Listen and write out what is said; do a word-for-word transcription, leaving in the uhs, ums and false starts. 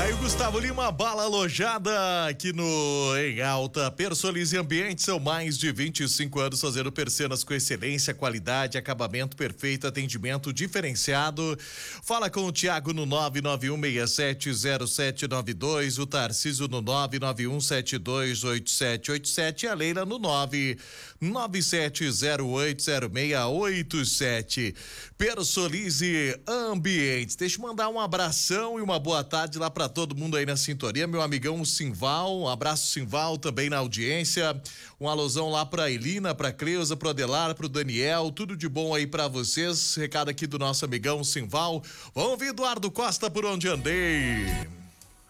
Bairro Gustavo Lima, bala alojada aqui no Em Alta. Personalize Ambiente, são mais de vinte e cinco anos fazendo persianas com excelência, qualidade, acabamento perfeito, atendimento diferenciado. Fala com o Thiago no nove nove um seis sete zero sete nove dois, o Tarcísio no nove nove um sete dois oito sete oito sete e a Leila no nove nove sete zero oito zero seis oito sete. Personalize Ambientes. Deixa eu mandar um abração e uma boa tarde lá para todo mundo aí na sintonia, meu amigão Simval, um abraço Simval também na audiência, um alusão lá pra Elina, pra Cleusa, pro Adelar, pro Daniel, tudo de bom aí pra vocês, recado aqui do nosso amigão Simval. Vamos ver Eduardo Costa, Por Onde Andei.